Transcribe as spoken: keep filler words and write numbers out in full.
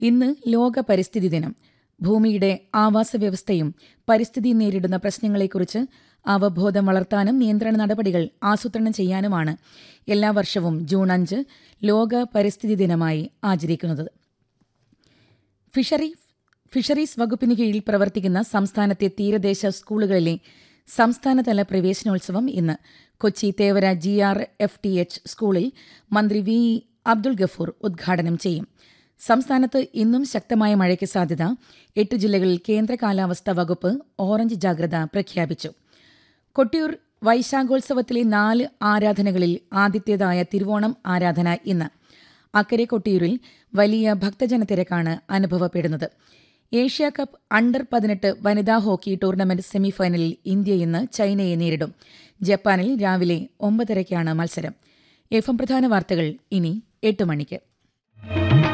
ഇന്ന് ലോക പരിസ്ഥിതി ദിനം. ഭൂമിയുടെ ആവാസ വ്യവസ്ഥയും പരിസ്ഥിതി നേരിടുന്ന പ്രശ്നങ്ങളെക്കുറിച്ച് അവബോധം വളർത്താനും നിയന്ത്രണ നടപടികൾ ആസൂത്രണം ചെയ്യാനുമാണ് എല്ലാ വർഷവും ജൂൺ അഞ്ച് ലോക പരിസ്ഥിതി ദിനമായി ആചരിക്കുന്നത്. ഫിഷറി ഫിഷറീസ് വകുപ്പിന് കീഴിൽ പ്രവർത്തിക്കുന്ന സംസ്ഥാനത്തെ തീരദേശ സ്കൂളുകളിലെ സംസ്ഥാനതല പ്രവേശനോത്സവം ഇന്ന് Kochi Thevara G R F T H സ്കൂളിൽ മന്ത്രി വി അബ്ദുൾ ഗഫൂർ ഉദ്ഘാടനം ചെയ്യും. സംസ്ഥാനത്ത് ഇന്നും ശക്തമായ മഴയ്ക്ക് സാധ്യത. എട്ട് ജില്ലകളിൽ കേന്ദ്ര കാലാവസ്ഥാ വകുപ്പ് ഓറഞ്ച് ജാഗ്രത പ്രഖ്യാപിച്ചു. കൊട്ടിയൂർ വൈശാഖോത്സവത്തിലെ നാല് ആരാധനകളിൽ ആദ്യത്തേതായ തിരുവോണം ആരാധന ഇന്ന്. അക്കരെ കൊട്ടിയൂരിൽ വലിയ ഭക്തജന തിരക്കാണ് അനുഭവപ്പെടുന്നത്. ഏഷ്യാ കപ്പ് അണ്ടർ പതിനെട്ട് വനിതാ ഹോക്കി ടൂർണമെന്റ് സെമിഫൈനലിൽ ഇന്ത്യ ഇന്ന് ചൈനയെ നേരിടും. ജപ്പാനിൽ രാവിലെ ഒമ്പതരയ്ക്കാണ് മത്സരം. എഫ് എം പ്രധാന വാർത്തകൾ ഇനി എട്ട് മണിക്ക്.